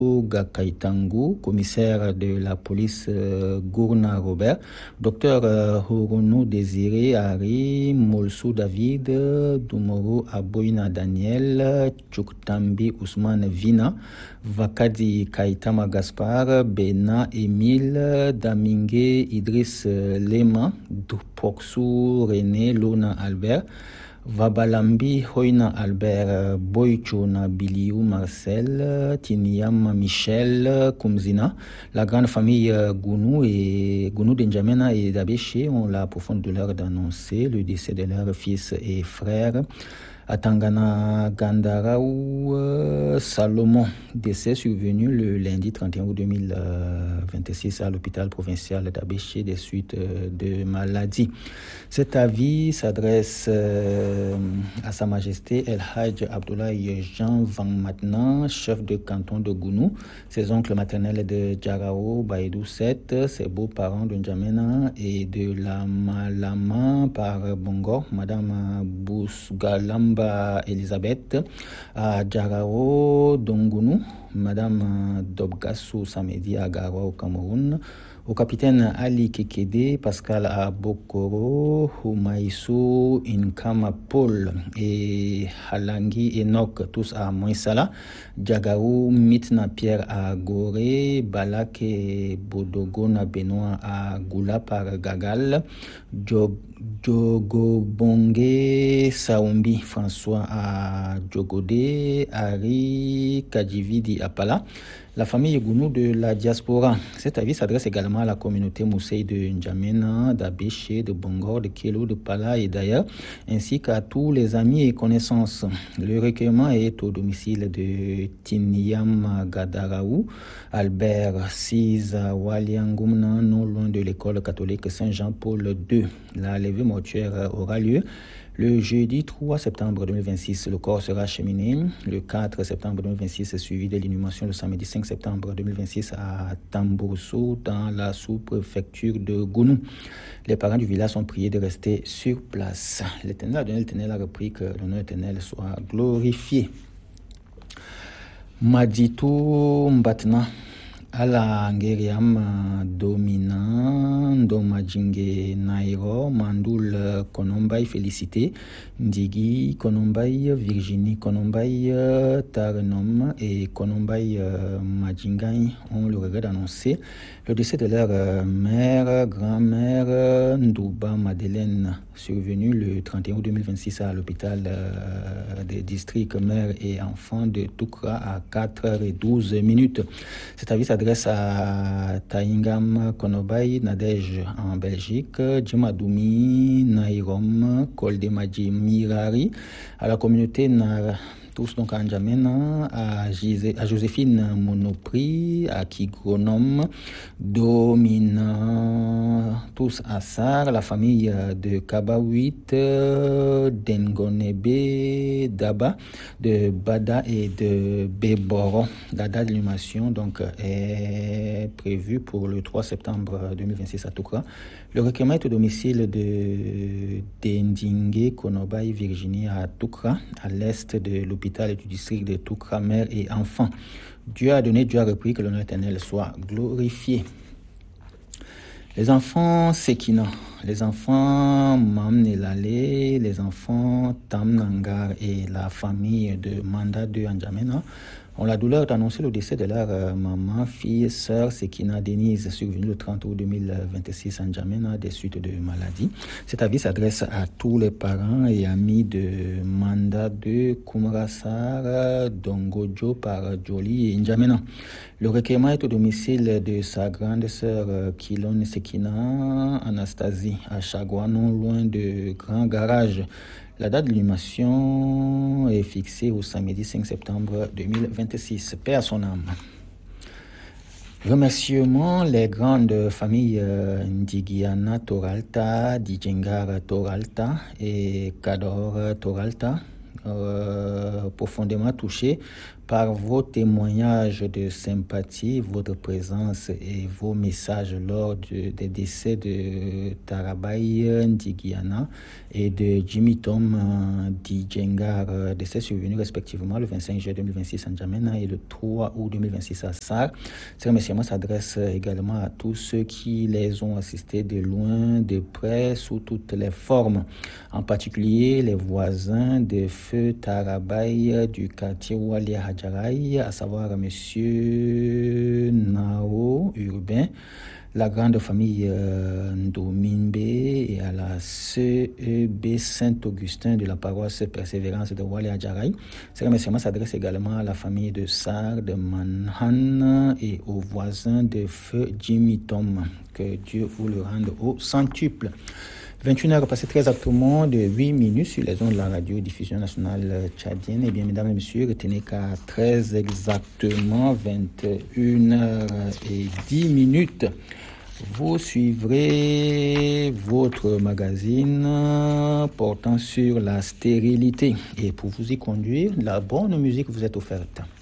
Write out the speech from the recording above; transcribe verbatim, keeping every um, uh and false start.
Gakaitangu, commissaire de la police euh, Gourna Robert, docteur euh, Horono Désiré Ari, Molsou David, Dumoro Aboina Daniel, Tchouktambi Ousmane Vina, Vakadi Kaitama Gaspar, Bena Emile, Damingue Idriss Lema, Dupoksou René Lona Albert, Vabalambi Hoina Albert, Boychona Biliou Marcel, Tiniam Michel Kumzina, la grande famille Gounou et Gounou Denjamena et Dabéché ont la profonde douleur d'annoncer le décès de leur fils et frère. Atangana Gandaraou euh, Salomon, décès survenu le lundi trente et un août deux mille vingt-six à l'hôpital provincial d'Abéché des suites euh, de maladie. Cet avis s'adresse euh, à Sa Majesté El Hadj Abdoulaye Jean Van Matnan, chef de canton de Gounou, ses oncles maternels de Djarao, Baïdou sept, ses beaux-parents de N'Djamena et de la Malama par Bongo, Madame Bousgalamba Elisabeth, à Djarao Dongounou, Madame Dobgassou Samedi à Garoua au Cameroun, au capitaine Ali Kekede, Pascal Abokoro, Humaïsou Inkama Paul et Halangi Enoch, tous à Moïsala, Djagaou Mitna Pierre à Gorée, Balak et Bodogona Benoît à Goula par Gagal, Djogobonge Saoumbi François à Djogodé, Ari Kadjividi à Pala. La famille Gounou de la diaspora. Cet avis s'adresse également à la communauté Mousseï de N'Djamena, d'Abéché, de Bongor, de Kélo, de Pala et d'ailleurs, ainsi qu'à tous les amis et connaissances. Le recueillement est au domicile de Tiniam Gadaraou, Albert Siza Waliangoumna, non loin de l'école catholique Saint-Jean-Paul deux. La levée mortuaire aura lieu le jeudi trois septembre deux mille vingt-six. Le corps sera acheminé le quatre septembre deux mille vingt-six, suivi de l'inhumation le samedi cinq septembre deux mille vingt-six à Tambourso, dans la sous-préfecture de Gounou. Les parents du village sont priés de rester sur place. L'Éternel a donné, l'Éternel a repris, que le nom éternel soit glorifié. Maditou Mbatna. Ala ngeriam domina Ndomajinge Nairo Mandoul Konombai félicité Ndigi Konombai Virginie Konombai Tarenom et Konombai Majingai ont le regret d'annoncer le décès de leur mère, grand-mère Ndouba Madeleine, survenu le trente et un août deux mille vingt-six à l'hôpital des districts mère et enfants de Toukra à quatre heures douze minutes. Cet avis s'adresse à Taïngam Konobai Nadej en Belgique, Djimadoumi Naïrom, Koldemadji Mirari, à la communauté Nara, tous donc à N'Djamena, à, Gise, à Joséphine Monopri, à Kigronom, Domina, tous à Sar, la famille de Kabawit, Dengonebe, Daba, de Bada et de Béboro. La date d'animation donc est prévue pour le trois septembre deux mille vingt-six à Toukra. Le recueillement est au domicile de Dendingue, Konobai, Virginie à Toukra, à l'est de l'hôpital et du district de Toukra, mère et enfants. Dieu a donné, Dieu a repris, que le nom éternel soit glorifié. Les enfants Sekina, les enfants Mamnelale, les enfants Tamnangar et la famille de Manda de N'Djamena ont la douleur d'annoncer le décès de leur euh, maman, fille, sœur Sekina Denise, survenue le trente août deux mille vingt-six à N'Djamena des suites de maladie. Cet avis s'adresse à tous les parents et amis de Manda de Kumrasar, Dongojo par Joli et N'Djamena. Le recueillement est au domicile de sa grande sœur euh, Kilon Sekina Anastasie à Chagua, non loin de Grand Garage. La date de l'inhumation est fixée au samedi cinq septembre deux mille vingt-six. Paix à son âme. Remerciements les grandes familles euh, Ndigiana Toralta, Dijengara Toralta et Kador Toralta, euh, profondément touchés par vos témoignages de sympathie, votre présence et vos messages lors de, des décès de Tarabaï Ndigiana et de Jimmy Tom euh, Djengar, euh, décès survenus respectivement le vingt-cinq juillet deux mille vingt-six à N'Djamena et le trois août deux mille vingt-six à Sarre. Ces remerciements s'adressent également à tous ceux qui les ont assistés de loin, de près, sous toutes les formes, en particulier les voisins de feu Tarabaï du quartier Wali Hadjaraï, à savoir Monsieur Nao Urbain, la grande famille euh, Ndomimbe et à la C E B Saint-Augustin de la paroisse Persévérance de Wali Hadjaraï. Ces remerciements s'adressent également à la famille de Sarr, de Manhan et aux voisins de feu Jimmy Tom. Que Dieu vous le rende au centuple. vingt et une heures passées très exactement de huit minutes sur les ondes de la radio-diffusion nationale tchadienne. Eh bien, mesdames et messieurs, retenez qu'à très exactement vingt et une heures dix minutes, vous suivrez votre magazine portant sur la stérilité. Et pour vous y conduire, la bonne musique vous est offerte.